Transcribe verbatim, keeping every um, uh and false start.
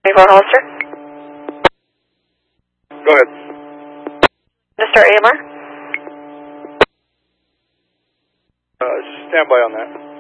twenty-four Hollister. Go ahead. Mister A M R. Uh, stand by on that.